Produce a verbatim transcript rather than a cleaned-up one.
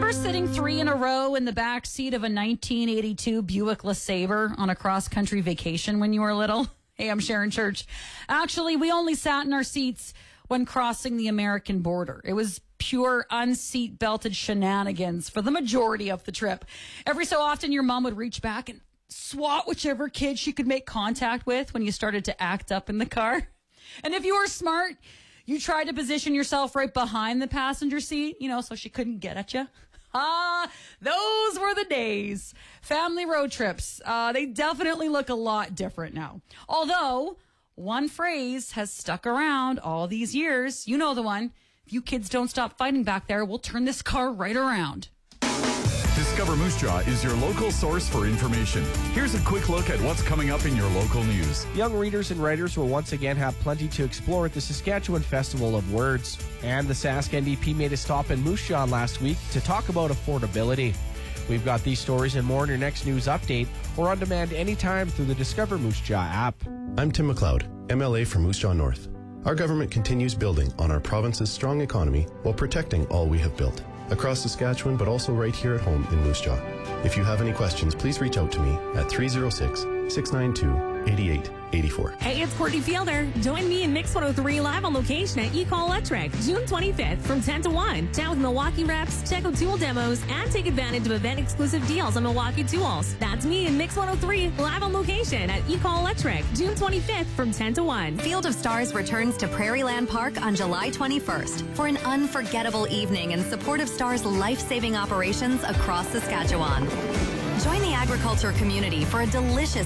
Remember sitting three in a row in the back seat of a nineteen eighty-two Buick LeSabre on a cross-country vacation when you were little? Hey, I'm Sharon Church. Actually, we only sat in our seats when crossing the American border. It was pure unseat belted shenanigans for the majority of the trip. Every so often, your mom would reach back and swat whichever kid she could make contact with when you started to act up in the car. And if you were smart, you tried to position yourself right behind the passenger seat, you know, so she couldn't get at you. Ah, those were the days. Family road trips, uh, they definitely look a lot different now. Although, one phrase has stuck around all these years. You know the one. If you kids don't stop fighting back there, we'll turn this car right around. Discover Moose Jaw is your local source for information. Here's a quick look at what's coming up in your local news. Young readers and writers will once again have plenty to explore at the Saskatchewan Festival of Words. And the Sask N D P made a stop in Moose Jaw last week to talk about affordability. We've got these stories and more in your next news update or on demand anytime through the Discover Moose Jaw app. I'm Tim McLeod, M L A for Moose Jaw North. Our government continues building on our province's strong economy while protecting all we have built. Across Saskatchewan, but also right here at home in Moose Jaw. If you have any questions, please reach out to me at three oh six, six nine two, eight eight eight four. Hey, it's Courtney Fielder. Join me in Mix one oh three live on location at eCall Electric, June twenty-fifth from ten to one. Chat with Milwaukee reps, check out tool demos, and take advantage of event-exclusive deals on Milwaukee tools. That's me in Mix one oh three live on location at eCall Electric, June twenty-fifth from ten to one. Field of Stars returns to Prairieland Park on July twenty-first for an unforgettable evening in support of Stars' life-saving operations across Saskatchewan. Join the agriculture community for a delicious